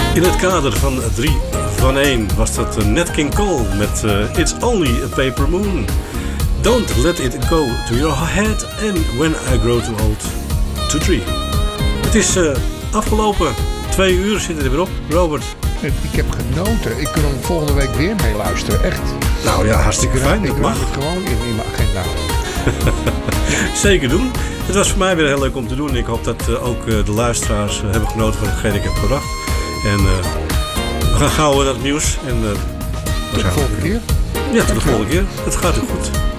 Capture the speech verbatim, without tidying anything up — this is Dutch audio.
In het kader van drie van één was dat uh, Nat King Cole met uh, It's Only a Paper Moon. Don't let it go to your head and when I grow too old to dream. Het is uh, afgelopen. Twee uur zitten er weer op, Robert. Ik heb genoten. Ik kan hem volgende week weer mee luisteren, echt. Nou ja, hartstikke ik fijn. Ik mag het gewoon in, in mijn agenda. Zeker doen. Het was voor mij weer heel leuk om te doen. Ik hoop dat uh, ook uh, de luisteraars uh, hebben genoten van hetgeen ik heb gebracht. En uh, we gaan gauw naar het nieuws. En, uh, tot de volgende keer. Ja, tot de volgende keer. Het gaat u goed.